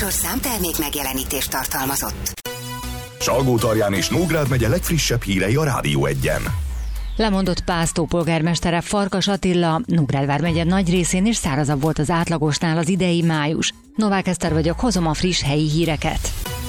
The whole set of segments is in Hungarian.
Műsorszám termék megjelenítést tartalmazott. Salgótarján és Nógrád megye legfrissebb hírei a Rádió Egyen. Lemondott Pásztó polgármestere Farkas Attila, Nógrád vármegye nagy részén is szárazabb volt az átlagosnál az idei május. Novák Eszter vagyok, hozom a friss helyi híreket.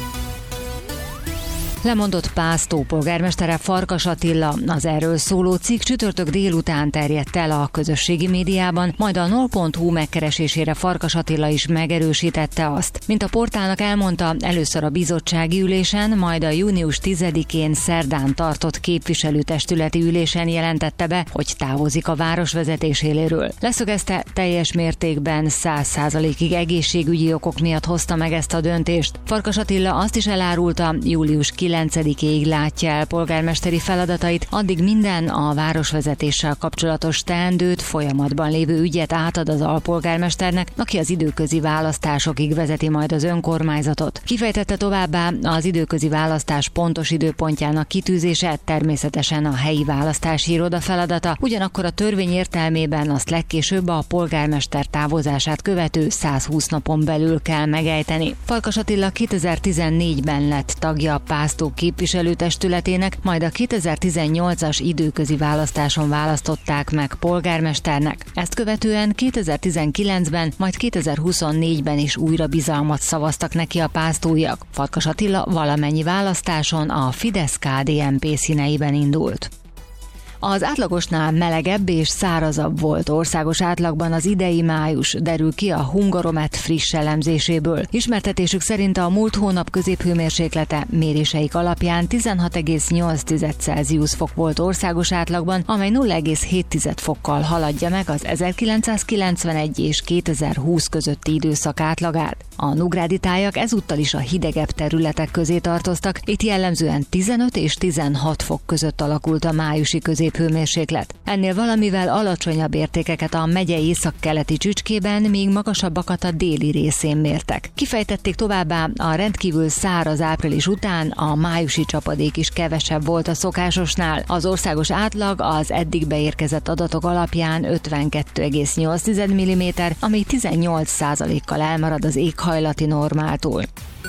Lemondott Pásztó polgármestere Farkas Attila. Az erről szóló cikk csütörtök délután terjedt el a közösségi médiában, majd a nol.hu megkeresésére Farkas Attila is megerősítette azt. Mint a portálnak elmondta, először a bizottsági ülésen, majd a június 10-én szerdán tartott képviselőtestületi ülésen jelentette be, hogy távozik a város vezetéséről. Leszögezte, teljes mértékben 100%-ig egészségügyi okok miatt hozta meg ezt a döntést. Farkas Attila azt is elárulta, július 9-ig látja el polgármesteri feladatait, addig minden a városvezetéssel kapcsolatos teendőt, folyamatban lévő ügyet átad az alpolgármesternek, aki az időközi választásokig vezeti majd az önkormányzatot. Kifejtette továbbá, az időközi választás pontos időpontjának kitűzése természetesen a helyi választási iroda feladata, ugyanakkor a törvény értelmében azt legkésőbb a polgármester távozását követő 120 napon belül kell megejteni. Farkas Attila 2014-ben lett tagja a Pásztó képviselőtestületének, majd a 2018-as időközi választáson választották meg polgármesternek. Ezt követően 2019-ben, majd 2024-ben is újra bizalmat szavaztak neki a pásztóiak. Farkas Attila valamennyi választáson a Fidesz-KDNP színeiben indult. Az átlagosnál melegebb és szárazabb volt országos átlagban az idei május, derül ki a Hungaromet friss elemzéséből. Ismertetésük szerint a múlt hónap középhőmérséklete méréseik alapján 16,8 Celsius fok volt országos átlagban, amely 0,7 fokkal haladja meg az 1991 és 2020 közötti időszak átlagát. A nógrádi tájak ezúttal is a hidegebb területek közé tartoztak, itt jellemzően 15 és 16 fok között alakult a májusi középhőmérséklet. Ennél valamivel alacsonyabb értékeket a megye északkeleti csücskében, míg magasabbakat a déli részén mértek. Kifejtették továbbá, a rendkívül száraz április után a májusi csapadék is kevesebb volt a szokásosnál. Az országos átlag az eddig beérkezett adatok alapján 52,8 mm, ami 18%-kal elmarad az éghajlati normától.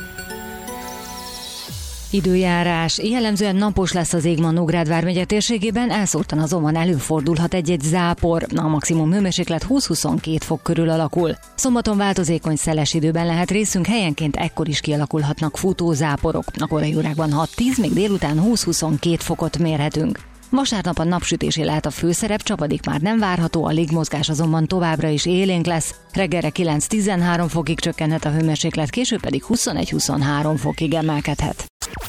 Időjárás. Jellemzően napos lesz az ég ma Nógrád vármegye térségében, elszórtan azonban előfordulhat egy-egy zápor. A maximum hőmérséklet 20-22 fok körül alakul. Szombaton változékony szeles időben lehet részünk, helyenként ekkor is kialakulhatnak futózáporok. A korai órákban 6-10, még délután 20-22 fokot mérhetünk. Vasárnap a napsütésé lehet a főszerep, csapadék már nem várható, a légmozgás azonban továbbra is élénk lesz. Reggelre 9-13 fokig csökkenhet a hőmérséklet, később pedig 21-23 fokig emelkedhet.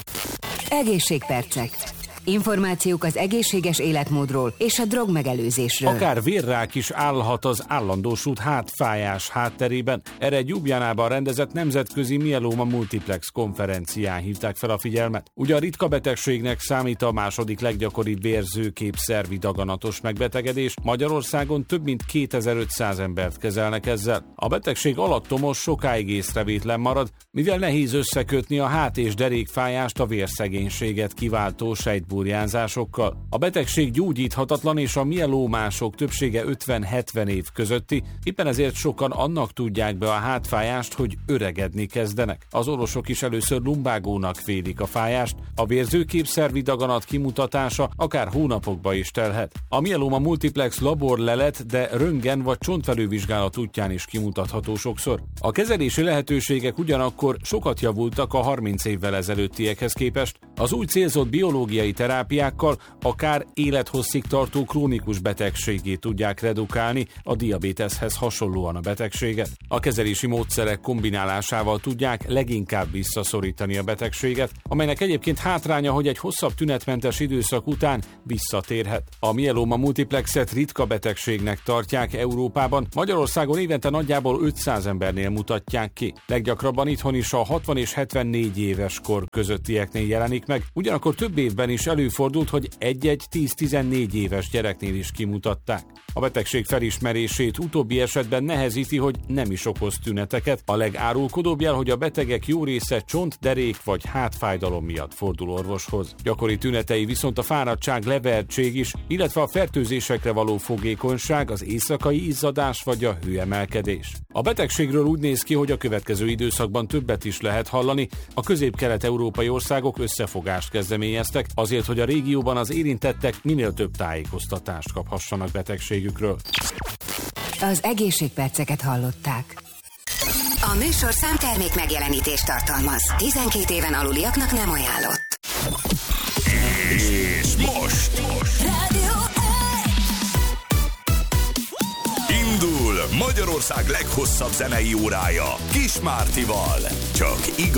Egészségpercek. Információk az egészséges életmódról és a drogmegelőzésről. Akár vérrák is állhat az állandósult hátfájás hátterében. Erre egy Ljubljanában rendezett nemzetközi mieloma multiplex konferencián hívták fel a figyelmet. Ugye a ritka betegségnek számít a második leggyakoribb vérzőképszervi daganatos megbetegedés. Magyarországon több mint 2500 embert kezelnek ezzel. A betegség alattomos, sokáig észrevétlen marad, mivel nehéz összekötni a hát- és derékfájást a vérszegénységet kiváltó sejtburjánzásokkal. A betegség gyógyíthatatlan, és a mielómások többsége 50-70 év közötti, éppen ezért sokan annak tudják be a hátfájást, hogy öregedni kezdenek. Az orvosok is először lumbágónak vélik a fájást, a vérzőképszervi daganat kimutatása akár hónapokba is telhet. A mieloma multiplex laborlelet, de röntgen vagy csontvelővizsgálat útján is kimutatható sokszor. A kezelési lehetőségek ugyanakkor sokat javultak a 30 évvel ezelőttiekhez képest. Az új célzott biológiai terápiákkal akár élethosszig tartó krónikus betegségét tudják redukálni, a diabéteszhez hasonlóan a betegséget. A kezelési módszerek kombinálásával tudják leginkább visszaszorítani a betegséget, amelynek egyébként hátránya, hogy egy hosszabb tünetmentes időszak után visszatérhet. A mieloma multiplexet ritka betegségnek tartják Európában, Magyarországon évente nagyjából 500 embernél mutatják ki. Leggyakrabban itthon is a 60 és 74 éves kor közöttieknél jelenik meg, ugyanakkor több évben is előfordult, hogy egy-egy 10-14 éves gyereknél is kimutatták. A betegség felismerését utóbbi esetben nehezíti, hogy nem is okoz tüneteket. A legárulkodóbb jel, hogy a betegek jó része csont, derék vagy hátfájdalom miatt fordul orvoshoz. Gyakori tünetei viszont a fáradtság, levertség is, illetve a fertőzésekre való fogékonyság, az éjszakai izzadás vagy a hőemelkedés. A betegségről úgy néz ki, hogy a következő időszakban többet is lehet hallani. A közép-kelet-európai országok összefogást kezdeményeztek azért, hogy a régióban az érintettek minél több tájékoztatást kaphassanak betegségükről. Az egészségperceket hallották. A műsorszám termék megjelenítést tartalmaz. 12 éven aluliaknak nem ajánlott. És most indul Magyarország leghosszabb zenei órája Kis Mártival. Csak igaz.